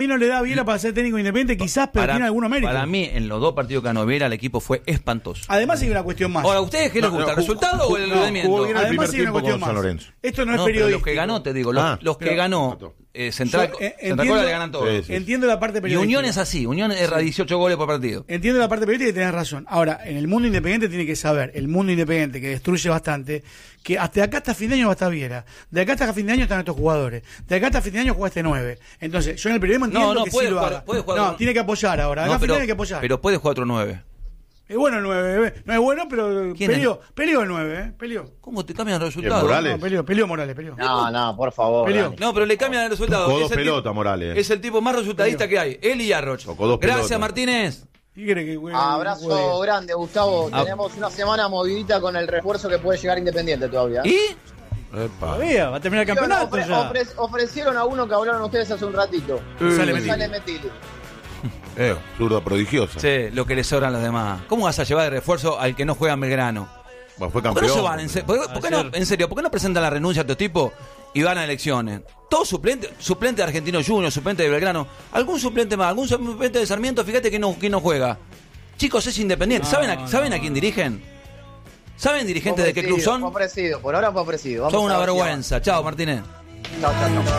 A mí no le da Viera para ser técnico independiente, quizás, pero tiene algunos méritos. Para mí, en los 2 partidos que ganó Viera, el equipo fue espantoso. Además hay una cuestión más. Ahora, ¿a ustedes qué les gusta? ¿El resultado o el rendimiento? Además hay una cuestión más. Esto no es periodístico. Los que ganó, te digo, los que ganó Central Córdoba le ganan todos. Entiendo la parte periodística. Y Unión es así, Unión erra 18 goles por partido. Entiendo la parte periodística y tenés razón. Ahora, en el mundo independiente tiene que saber, el mundo independiente que destruye bastante, que hasta acá hasta fin de año va a estar Viera. De acá hasta fin de año están estos jugadores. De acá hasta fin de año juega este 9. Entonces, yo en el periodismo entiendo que sí lo haga. No, tiene que apoyar ahora. Acá tiene que apoyar. Pero puede jugar otro 9. Es bueno el 9, no es bueno, pero peleó el 9, peleó. ¿Cómo te cambian el resultado? ¿Morales? No, peleó Morales. No, por favor. No, pero le cambian el resultado. Con 2 pelotas, Morales. Es el tipo más resultadista que hay. Él y Arroch. Gracias, Martínez. Abrazo grande, Gustavo. Tenemos una semana movidita con el refuerzo que puede llegar Independiente todavía. ¿Y? Todavía, va a terminar el campeonato ya. Ofrecieron a uno que hablaron ustedes hace un ratito. Sale Metili. Zurda prodigiosa. Sí, lo que le sobran los demás. ¿Cómo vas a llevar de refuerzo al que no juega en Belgrano? Bueno, fue campeón. ¿Por qué no se van? ¿Por qué no presentan la renuncia a tu tipo y van a elecciones? Todo suplente de Argentino Junior, suplente de Belgrano, algún suplente más, algún suplente de Sarmiento, fíjate que no juega. Chicos, es Independiente. ¿Saben a quién dirigen? ¿Saben dirigentes de qué club son? Por ahora fue ofrecido. Son una vergüenza. Chao, Martínez. Chao.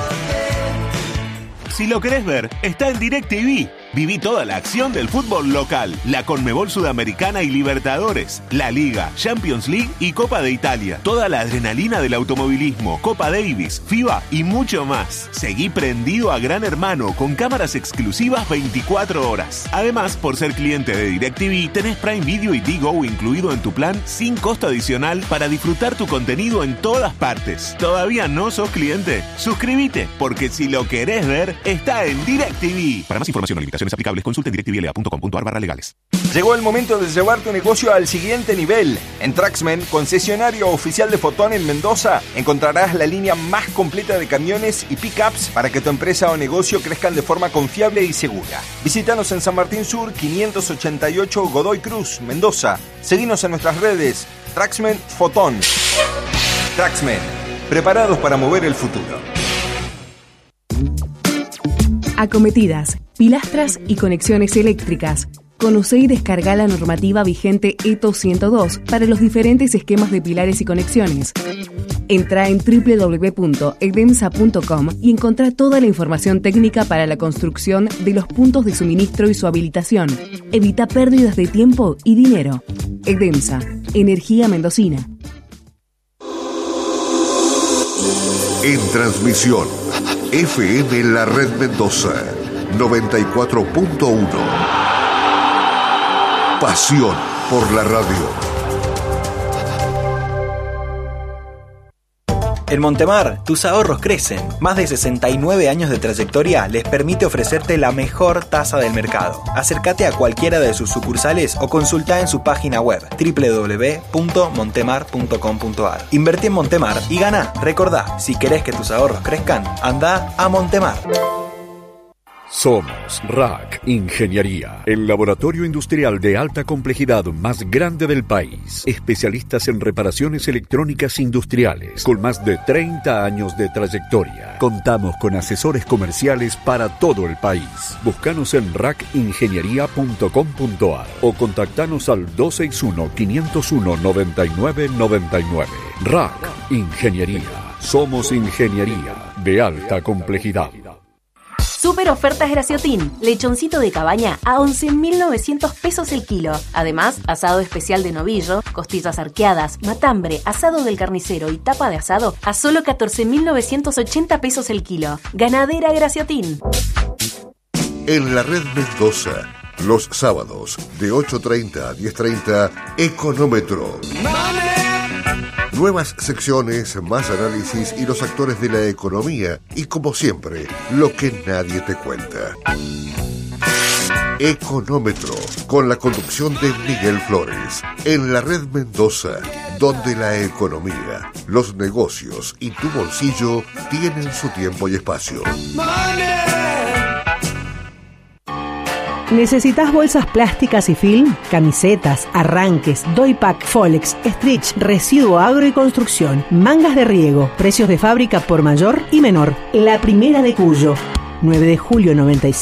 Si lo querés ver, está en DirecTV. Viví toda la acción del fútbol local, la Conmebol Sudamericana y Libertadores, la Liga, Champions League y Copa de Italia. Toda la adrenalina del automovilismo, Copa Davis, FIBA y mucho más. Seguí prendido a Gran Hermano con cámaras exclusivas 24 horas. Además, por ser cliente de DirecTV, tenés Prime Video y Digo incluido en tu plan sin costo adicional para disfrutar tu contenido en todas partes. ¿Todavía no sos cliente? Suscríbete, porque si lo querés ver, está en DirecTV. Para más información o limitaciones aplicables, consulta en directvla.com.ar/legales. Llegó el momento de llevar tu negocio al siguiente nivel. En Traxmen, concesionario oficial de Fotón en Mendoza, encontrarás la línea más completa de camiones y pickups para que tu empresa o negocio crezcan de forma confiable y segura. Visítanos en San Martín Sur, 588 Godoy Cruz, Mendoza. Seguinos en nuestras redes, Traxmen Fotón. Traxmen, preparados para mover el futuro. Acometidas, pilastras y conexiones eléctricas. Conoce y descarga la normativa vigente ETO 102 para los diferentes esquemas de pilares y conexiones. Entra en www.edemsa.com y encontrá toda la información técnica para la construcción de los puntos de suministro y su habilitación. Evita pérdidas de tiempo y dinero. Edemsa, energía mendocina. En transmisión, FM La Red Mendoza, 94.1. Pasión por la radio. En Montemar, tus ahorros crecen. Más de 69 años de trayectoria les permite ofrecerte la mejor tasa del mercado. Acércate a cualquiera de sus sucursales o consulta en su página web www.montemar.com.ar. Invertí en Montemar y gana. Recordá, si querés que tus ahorros crezcan, anda a Montemar. Somos RAC Ingeniería, el laboratorio industrial de alta complejidad más grande del país. Especialistas en reparaciones electrónicas industriales, con más de 30 años de trayectoria. Contamos con asesores comerciales para todo el país. Búscanos en racingeniería.com.ar o contactanos al 261-501-9999. RAC Ingeniería. Somos ingeniería de alta complejidad. Super ofertas Graciotín. Lechoncito de cabaña a 11.900 pesos el kilo. Además, asado especial de novillo, costillas arqueadas, matambre, asado del carnicero y tapa de asado a solo 14.980 pesos el kilo. Ganadera Graciotín. En la Red Mendoza, los sábados de 8:30 a 10:30, Económetro. Nuevas secciones, más análisis y los actores de la economía y, como siempre, lo que nadie te cuenta. Económetro, con la conducción de Miguel Flores, en la Red Mendoza, donde la economía, los negocios y tu bolsillo tienen su tiempo y espacio. ¿Necesitas bolsas plásticas y film? Camisetas, arranques, doypack, Folex, stretch, residuo agro y construcción, mangas de riego, precios de fábrica por mayor y menor. La primera de Cuyo. 9 de julio 95.